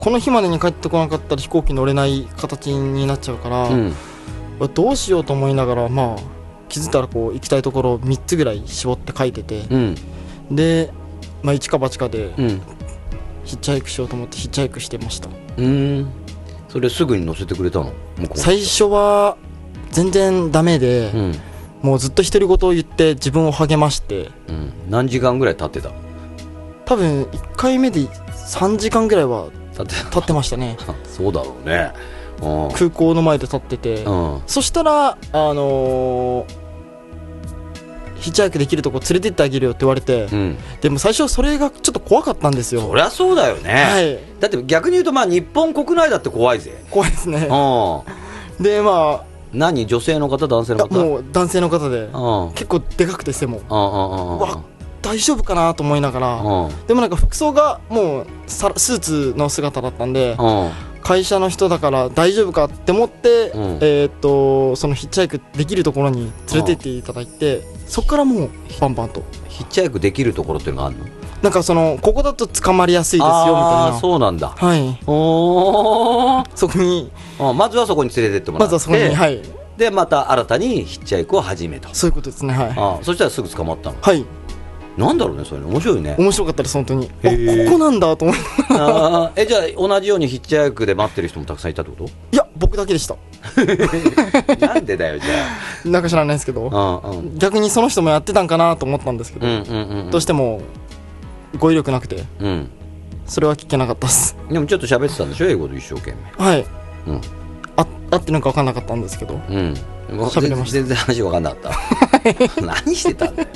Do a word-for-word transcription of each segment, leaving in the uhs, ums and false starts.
この日までに帰ってこなかったら飛行機乗れない形になっちゃうから、うん、どうしようと思いながら、まあ、気づいたらこう行きたいところをみっつぐらい絞って書いてて、うん、で、まあ、一か八かで、うん、ヒッチハイクしようと思ってヒッチハイクしてました。 うーん、それすぐに乗せてくれたの？ 最初は全然ダメで、うん、もうずっと独り言を言って自分を励まして、 うん、何時間ぐらい経ってた？ 多分いっかいめでさんじかんぐらいは経って立ってましたね。 そうだろうね、 うん、空港の前で立ってて、うん、そしたら、あのー、ヒッチハイクできるとこ連れてってあげるよって言われて、うん、でも最初それがちょっと怖かったんですよ。 そりゃそうだよね、はい、だって逆に言うと、まあ日本国内だって怖いぜ。 怖いですね、うん、でまあ何、女性の方男性の方？ もう男性の方で、うん、結構でかくて背も、うん、わ大丈夫かなと思いながら、うん、でもなんか服装がもうスーツの姿だったんで、うん、会社の人だから大丈夫かって思って、うん、えー、っとそのヒッチハイクできるところに連れてっていただいて、うん、そこからもうバンバンと。 ヒッチハイクできるところっていうのがあるの？ なんかそのここだと捕まりやすいですよみたいな。 あ、そうなんだ。 はい。おそこにあ、まずはそこに連れてってもらって、 まずはそこに、はい、 でまた新たにヒッチハイクを始めた。 そういうことですね。はい。 あ、そしたらすぐ捕まったの？ はい。 なんだろうね、それ面白いね。 面白かったです本当に。あ、ここなんだと思いながら。 あ、え、じゃあ同じようにヒッチハイクで待ってる人もたくさんいたってこと？ いや、僕だけでした。 なんでだよじゃあ。なんか知らないですけど、うんうん、逆にその人もやってたんかなと思ったんですけど、うんうんうんうん、どうしても語彙力なくて、うん、それは聞けなかったです。 でもちょっと喋ってたんでしょ、英語で一生懸命。 はい、うん、あ合ってなんか分かんなかったんですけど、うん、喋れました。 全然話分かんなかった何してたんだよ。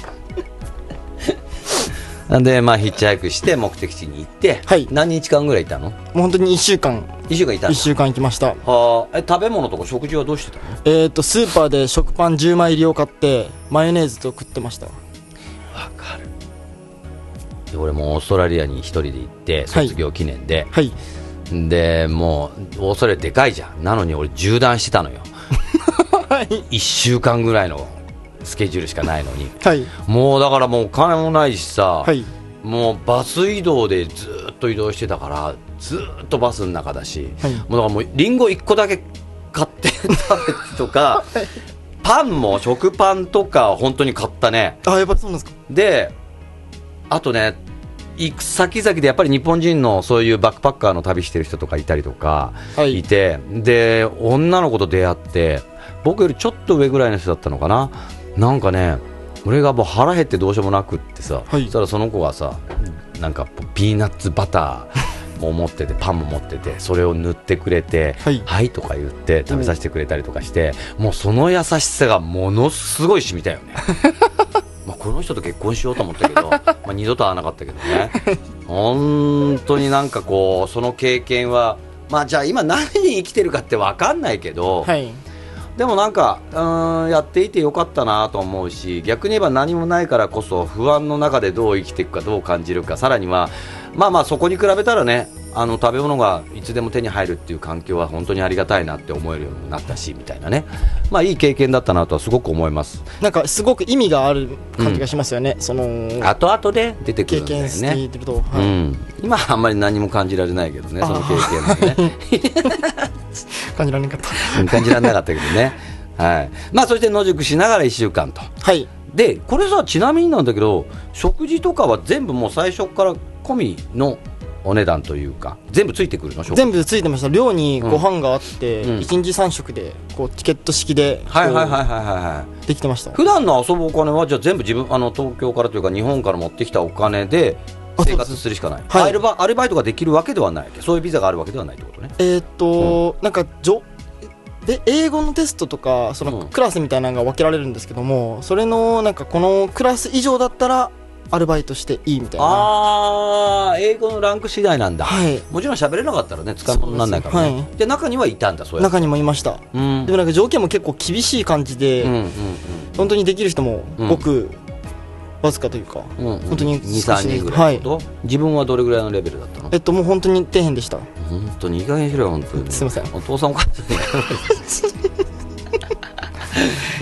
なんで、まあ、ヒッチハイクして目的地に行って、はい、何日間ぐらいいたの？もう本当にいっしゅうかん。 いっしゅうかんいたんだ。 いっしゅうかん行きました。 はあ、え、食べ物とか食事はどうしてたの？ えーとスーパーで食パンじゅうまい入りを買ってマヨネーズと食ってました。わかる。で俺もオーストラリアに一人で行って卒業記念で、はいはい、でもうオーストラリアでかいじゃん。なのに俺縦断してたのよ、はい、いっしゅうかんぐらいのスケジュールしかないのに、はい、もうだからもうお金もないしさ、はい、もうバス移動でずっと移動してたからずっとバスの中だし、はい、もうだからもうリンゴいっこだけ買って食べてとか、はい、パンも食パンとか本当に買ったね。 あ、やっぱそうなんですか。 であとね、行く先々でやっぱり日本人のそういうバックパッカーの旅してる人とかいたりとかいて、はい、で女の子と出会って、僕よりちょっと上ぐらいの人だったのかな。なんかね、俺がもう腹減ってどうしようもなくってさ、はい、そしたらその子がさ、なんかピーナッツバターも持っててパンも持ってて、それを塗ってくれて、はい、はいとか言って食べさせてくれたりとかして、もうその優しさがものすごい染みたよね。まあこの人と結婚しようと思ったけど、まあ二度と会わなかったけどね。本当になんかこうその経験は、まあじゃあ今何に生きてるかって分かんないけど、はい、でもなんかうーんやっていてよかったなと思うし、逆に言えば何もないからこそ不安の中でどう生きていくか、どう感じるか、さらにはまあまあそこに比べたらね、あの食べ物がいつでも手に入るっていう環境は本当にありがたいなって思えるようになったしみたいなね、まあいい経験だったなとはすごく思います。 なんかすごく意味がある感じがしますよね、うん、その後々で出てくるんだよね、経験していると、はい、うん、今はあんまり何も感じられないけどね、その経験もね感じられなかった感じられなかったけどねはい、まあそして野宿しながらいっしゅうかんと、はい、でこれさ、ちなみになんだけど食事とかは全部もう最初から込みのお値段というか全部ついてくるの？ 全部ついてました。寮にご飯があって、うん、いちにちさん食でこうチケット式ではいはいはいはいはいできてました。 普段の遊ぶお金はじゃあ全部自分あの東京からというか日本から持ってきたお金で生活するしかない、はい、アルバ、アルバイトができるわけではない、そういうビザがあるわけではないってことね。 えー、っと、うん、なんかじょで英語のテストとかそのクラスみたいなのが分けられるんですけども、それのなんかこのクラス以上だったらアルバイトしていいみたいな。 ああ、英語のランク次第なんだ、はい、もちろん喋れなかったらね使い物にならないからね。で、はい、で中にはいたんだ。そうや中にもいました、うん、でもなんか条件も結構厳しい感じで、うんうんうん、本当にできる人もごくわずかというか、うんうん、本当にに、さんにんぐらいのこと、はい、自分はどれぐらいのレベルだったの？ えっともう本当に底辺でした。 本当にいい加減にしろよ本当にすいません。 お父さんお母さんに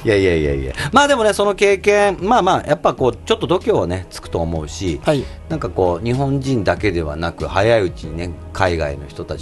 いやいやいやいや、まあでもね、その経験、まあまあ、やっぱこう、ちょっと度胸はね、つくと思うし、はい、なんかこう、日本人だけではなく、早いうちにね、海外の人たち